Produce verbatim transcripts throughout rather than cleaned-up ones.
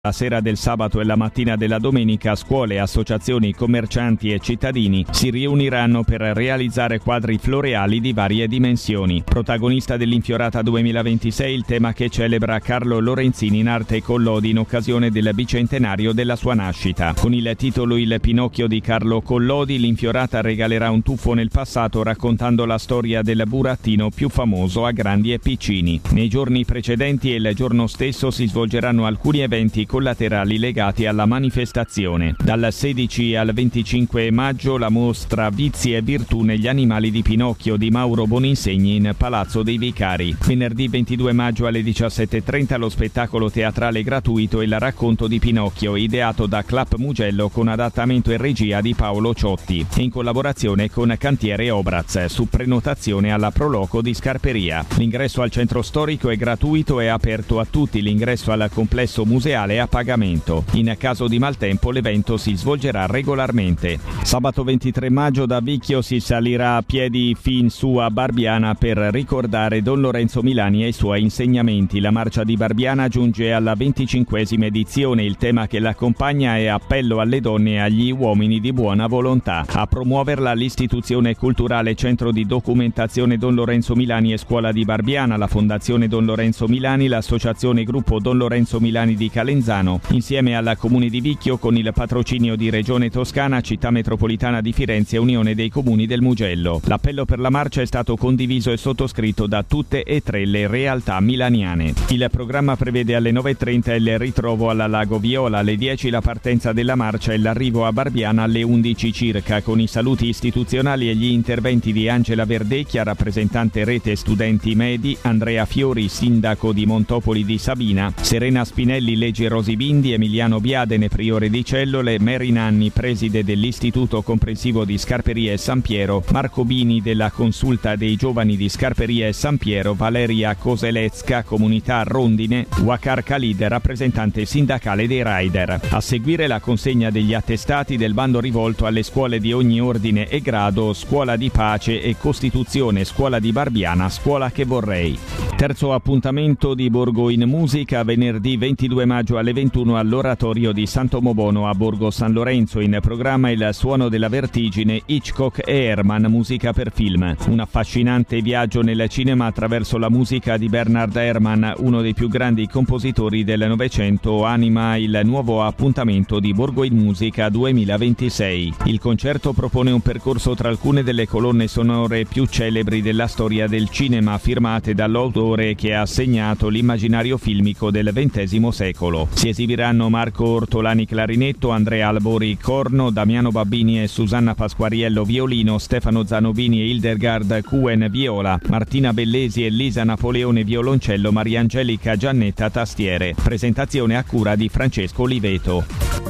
La sera del sabato e la mattina della domenica scuole, associazioni, commercianti e cittadini si riuniranno per realizzare quadri floreali di varie dimensioni. Protagonista dell'Infiorata duemilaventisei il tema che celebra Carlo Lorenzini in arte e Collodi in occasione del bicentenario della sua nascita. Con il titolo Il Pinocchio di Carlo Collodi, l'Infiorata regalerà un tuffo nel passato raccontando la storia del burattino più famoso a grandi e piccini. Nei giorni precedenti e il giorno stesso si svolgeranno alcuni eventi collaterali legati alla manifestazione. Dal sedici al venticinque maggio la mostra Vizi e Virtù negli animali di Pinocchio di Mauro Boninsegni in Palazzo dei Vicari. Venerdì ventidue maggio alle diciassette e trenta lo spettacolo teatrale gratuito Il racconto di Pinocchio, ideato da Club Mugello con adattamento e regia di Paolo Ciotti e in collaborazione con Cantiere Obraz, su prenotazione alla Proloco di Scarperia. L'ingresso al centro storico è gratuito e aperto a tutti. L'ingresso al complesso museale a pagamento. In caso di maltempo l'evento si svolgerà regolarmente. Sabato ventitré maggio da Vicchio si salirà a piedi fin su a Barbiana per ricordare Don Lorenzo Milani e i suoi insegnamenti. La marcia di Barbiana giunge alla venticinquesima edizione. Il tema che l'accompagna è appello alle donne e agli uomini di buona volontà. A promuoverla l'istituzione culturale Centro di Documentazione Don Lorenzo Milani e Scuola di Barbiana, la Fondazione Don Lorenzo Milani, l'associazione Gruppo Don Lorenzo Milani di Calenzano, insieme al Comune di Vicchio con il patrocinio di Regione Toscana, Città Metropolitana di Firenze e Unione dei Comuni del Mugello. L'appello per la marcia è stato condiviso e sottoscritto da tutte e tre le realtà milaniane. Il programma prevede alle nove e trenta il ritrovo alla Lago Viola, alle dieci la partenza della marcia e l'arrivo a Barbiana alle undici circa, con i saluti istituzionali e gli interventi di Angela Verdecchia, rappresentante Rete Studenti Medi, Andrea Fiori, sindaco di Montopoli di Sabina, Serena Spinelli, Legge Rosi Bindi, Emiliano Biadene, priore di Cellole, Mary Nanni, preside dell'Istituto Comprensivo di Scarperia e San Piero, Marco Bini della Consulta dei Giovani di Scarperia e San Piero, Valeria Coselezca, Comunità Rondine, Wakar Khalid, rappresentante sindacale dei Rider. A seguire la consegna degli attestati del bando rivolto alle scuole di ogni ordine e grado, Scuola di Pace e Costituzione, Scuola di Barbiana, Scuola che vorrei. Terzo appuntamento di Borgo in Musica, venerdì ventidue maggio alle ventuno all'Oratorio di Sant'Omobono a Borgo San Lorenzo. In programma Il suono della vertigine, Hitchcock e Herman, musica per film. Un affascinante viaggio nel cinema attraverso la musica di Bernard Herrmann, uno dei più grandi compositori del Novecento, anima il nuovo appuntamento di Borgo in Musica duemilaventisei. Il concerto propone un percorso tra alcune delle colonne sonore più celebri della storia del cinema, firmate dall'autore che ha segnato l'immaginario filmico del ventesimo secolo. Si esibiranno Marco Ortolani clarinetto, Andrea Albori corno, Damiano Babbini e Susanna Pasquariello violino, Stefano Zanobini e Hildegard Cuen viola, Martina Bellesi e Lisa Napoleone violoncello, Mariangelica Giannetta tastiere. Presentazione a cura di Francesco Oliveto.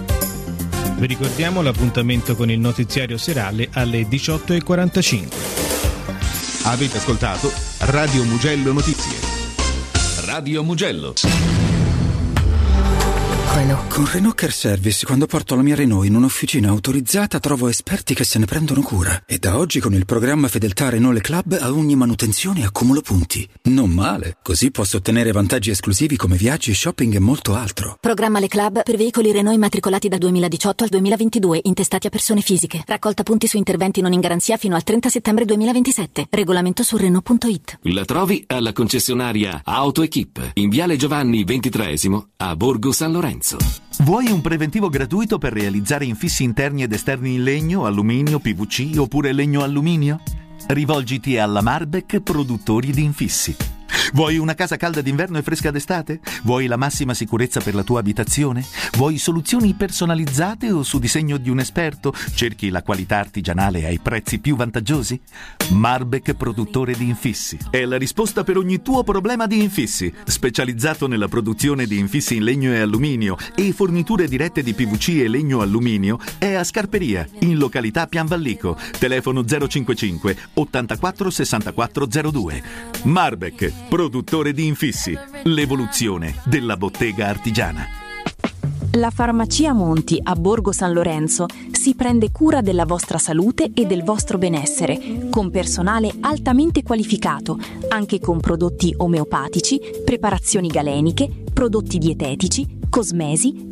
Vi ricordiamo l'appuntamento con il notiziario serale alle diciotto e quarantacinque. Avete ascoltato Radio Mugello Notizie. Radio Mugello. Renault. Con Renault Care Service, quando porto la mia Renault in un'officina autorizzata, trovo esperti che se ne prendono cura. E da oggi con il programma Fedeltà Renault Le Club a ogni manutenzione accumulo punti. Non male. Così posso ottenere vantaggi esclusivi come viaggi, shopping e molto altro. Programma Le Club per veicoli Renault immatricolati dal duemiladiciotto al duemilaventidue, intestati a persone fisiche. Raccolta punti su interventi non in garanzia fino al trenta settembre duemilaventisette. Regolamento su Renault punto it. La trovi alla concessionaria AutoEquip in Viale Giovanni ventitreesimo a Borgo San Lorenzo. Vuoi un preventivo gratuito per realizzare infissi interni ed esterni in legno, alluminio, P V C oppure legno-alluminio? Rivolgiti alla Marbek Produttori di Infissi. Vuoi una casa calda d'inverno e fresca d'estate? Vuoi la massima sicurezza per la tua abitazione? Vuoi soluzioni personalizzate o su disegno di un esperto? Cerchi la qualità artigianale ai prezzi più vantaggiosi? Marbek Produttore di Infissi è la risposta per ogni tuo problema di infissi, specializzato nella produzione di infissi in legno e alluminio e forniture dirette di P V C e legno-alluminio. È a Scarperia, in località Pianvallico. Telefono zero cinquantacinque ottantaquattro sessantaquattro zero due. Marbek Produttore di Infissi, l'evoluzione della bottega artigiana. La Farmacia Monti a Borgo San Lorenzo si prende cura della vostra salute e del vostro benessere, con personale altamente qualificato, anche con prodotti omeopatici, preparazioni galeniche, prodotti dietetici, Cosmesi,